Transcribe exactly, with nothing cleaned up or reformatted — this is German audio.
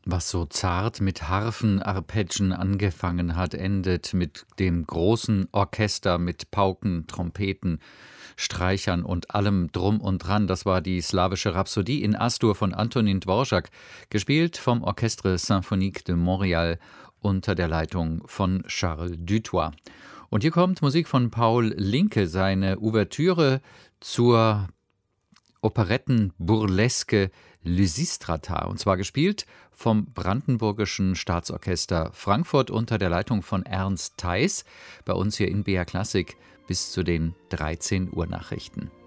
Was so zart mit Harfenarpeggien angefangen hat, endet mit dem großen Orchester mit Pauken, Trompeten, Streichern und allem Drum und Dran. Das war die slawische Rhapsodie in Astur von Antonin Dvorak, gespielt vom Orchestre Symphonique de Montréal unter der Leitung von Charles Dutoit. Und hier kommt Musik von Paul Linke, seine Ouvertüre zur Operetten-Burleske Lysistrata, und zwar gespielt vom Brandenburgischen Staatsorchester Frankfurt unter der Leitung von Ernst Theis, bei uns hier in B R Klassik bis zu den dreizehn Uhr Nachrichten.